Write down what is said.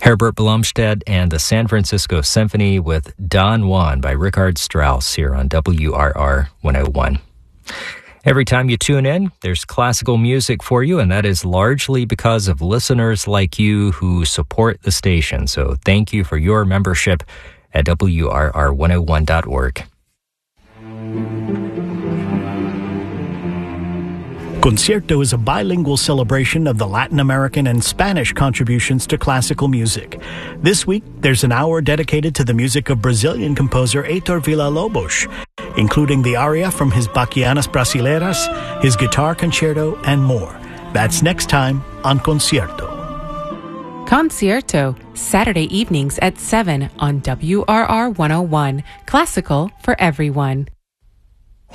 Herbert Blomstedt and the San Francisco Symphony with Don Juan by Richard Strauss here on WRR 101. Every time you tune in, there's classical music for you, and that is largely because of listeners like you who support the station. So thank you for your membership at WRR101.org. Concierto is a bilingual celebration of the Latin American and Spanish contributions to classical music. This week, there's an hour dedicated to the music of Brazilian composer Heitor Villa-Lobos, including the aria from his Bachianas Brasileiras, his guitar concerto, and more. That's next time on Concierto. Concierto, Saturday evenings at 7 on WRR 101. Classical for everyone.